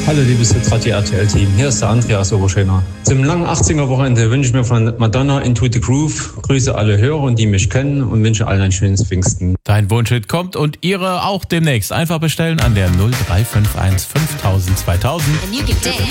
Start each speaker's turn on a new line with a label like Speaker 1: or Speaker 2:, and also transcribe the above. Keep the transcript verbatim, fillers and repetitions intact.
Speaker 1: Hallo liebes Hitradio R T L-Team, hier ist der Andreas Oberschöner. Zum langen achtziger-Wochenende wünsche ich mir von Madonna Into the Groove. Grüße alle Hörer, die mich kennen und wünsche allen ein schönes Pfingsten.
Speaker 2: Dein Wunschhit kommt und Ihre auch demnächst. Einfach bestellen an der null drei fünf eins fünftausend zweitausend.